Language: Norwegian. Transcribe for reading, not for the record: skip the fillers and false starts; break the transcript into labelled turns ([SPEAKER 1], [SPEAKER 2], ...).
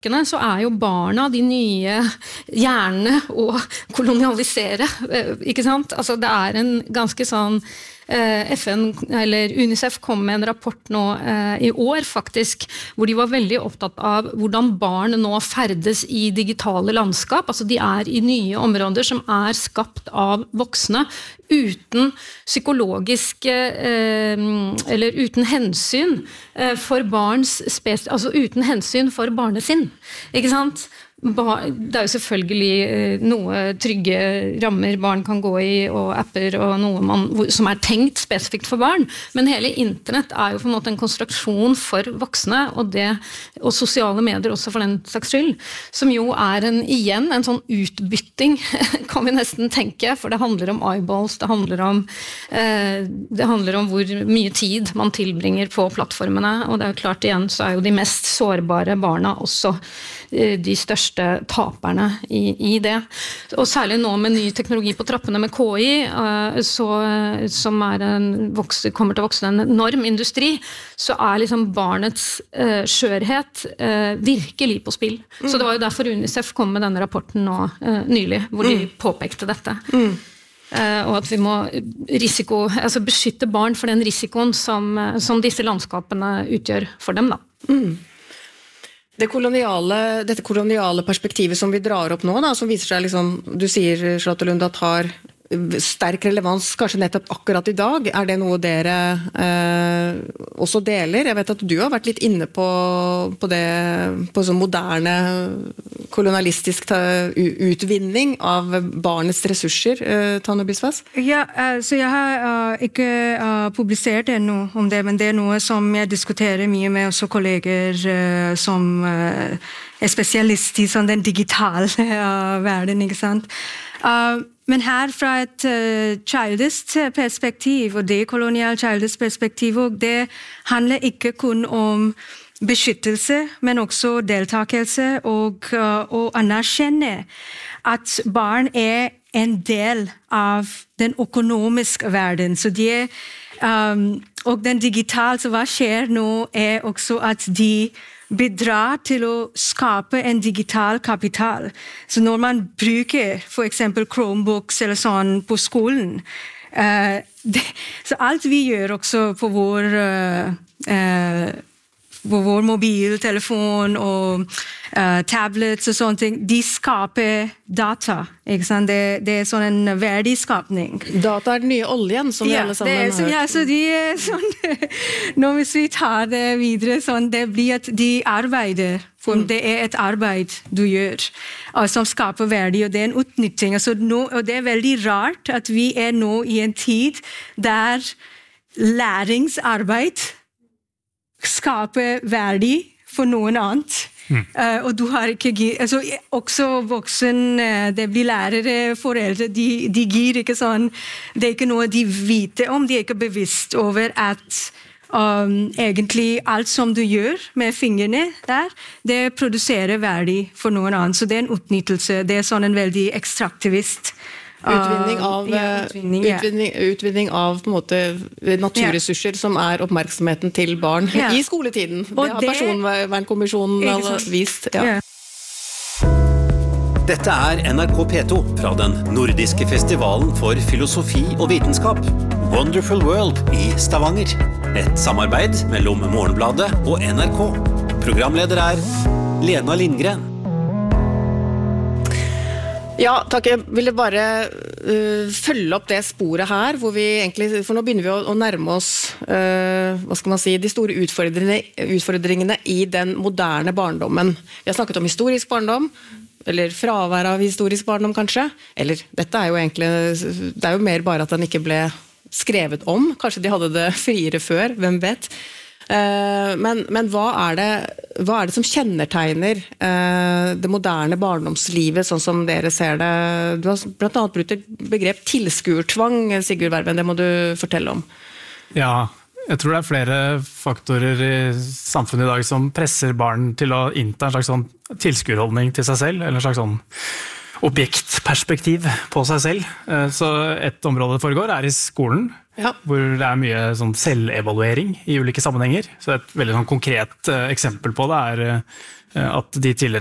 [SPEAKER 1] blokkene så jo barna de nye hjernene å kolonialisere, ikke sant? Altså det en ganske sånn FN eller UNICEF kom med en rapport nå i år faktisk, hvor de var veldig opptatt av hvordan barn nå ferdes i digitale landskap, altså de i nye områder som skapt av voksne uten psykologisk eller uten hensyn for barns altså uten hensyn for barnesinn, ikke sant? Det jo selvfølgelig noe trygge rammer barn kan gå i og apper og noe som tenkt spesifikt for barn, men hele internett jo på en måte en konstruksjon for voksne og sosiale medier også for den slags skyld, som jo igjen en sånn utbytting kan vi nesten tenke, for det handler om eyeballs, det handler om hvor mye tid man tilbringer på plattformene, og det jo klart igjen så jo de mest sårbare barna også de største taperne i det. Og særlig nå med ny teknologi på trappene med KI, som kommer til å vokse en enorm industri, så liksom barnets skjørhet virkelig på spill. Så det var jo derfor UNICEF kom med denne rapporten nå nylig, hvor de påpekte dette. Og at vi må beskytte barn for den risikoen som disse landskapene utgjør for dem da.
[SPEAKER 2] Dette koloniale perspektivet som vi drar opp nå, da, som viser seg, liksom, du sier, Charlotte Lund, at har sterk relevans kanskje nettopp akkurat i dag. Det noe dere også deler? Jeg vet at du har vært litt inne på det, på sånn moderne kolonialistisk utvinning av barnets ressurser, Tanja Bilsvas?
[SPEAKER 3] Ja, så jeg har ikke publisert ennå om det, men det noe som jeg diskuterer mye med også kolleger som spesialist i sånn den digitale verden, ikke sant? Men her fra et childisk perspektiv, og det koloniale childisk perspektiv, og det handler ikke kun om beskyttelse, men også deltakelse og anerkjenne at barn en del av den økonomiske verden. Så og den digitale, så hva skjer nå også at de bidrar til å skape en digital kapital. Så når man bruker for eksempel Chromebooks eller sånn på skolen, så alt vi gjør også på vår mobiltelefon og tablets og sånne ting, de skaper data, ikke sant? Det sånn en verdiskapning.
[SPEAKER 2] Data den nye oljen som vi alle sammen har.
[SPEAKER 3] Ja, så de sånn, når vi tar det videre, sånn, det blir at de arbeider, for det et arbeid du gjør, som skaper verdi, og det en utnytting. Altså, og det veldig rart at vi nå i en tid der læringsarbeid skape verdi for noen annet. Og du har ikke altså, også voksen, det blir lærere, foreldre, de gir ikke sånn, det ikke noe de vet om, de ikke bevisst over at egentlig alt som du gjør med fingrene der, det produserer verdi for noen annen, så det en utnyttelse, det sånn en veldig ekstraktivist
[SPEAKER 2] Utvinning av på en måte naturressurser som oppmerksomheten til barn i skoletiden. Det har Personvernkommisjonen vist. Ja.
[SPEAKER 4] Dette NRK P2 fra den nordiske festivalen for filosofi og vitenskap, Wonderful World i Stavanger. Et samarbeid mellom Morgenbladet og NRK. Programleder Lena Lindgren.
[SPEAKER 2] Ja, takk. Jeg ville bare følge opp det sporet her, hvor vi egentlig, for nå begynner vi å nærme oss, hva skal man si, de store utfordringene i den moderne barndommen. Vi har snakket om historisk barndom, eller fravær av historisk barndom kanskje, eller dette jo egentlig, det jo mer bare at den ikke ble skrevet om, kanskje de hadde det friere før, hvem vet. Men hva det som kjennetegner det moderne barndomslivet, sånn som dere ser det? Du har blant annet brukt et begrep tilskuertvang, Sigurd Verven, det må du fortelle om.
[SPEAKER 5] Ja, jeg tror det flere faktorer i samfunnet i dag som presser barn til å innta en slags sånn tilskuerholdning til seg selv, eller en slags sånn objektperspektiv på seg selv. Så et område det foregår i skolen, hvor det mye sånn selvevaluering i ulike sammenhenger. Så et veldig sånn konkret eksempel på det at de tidligere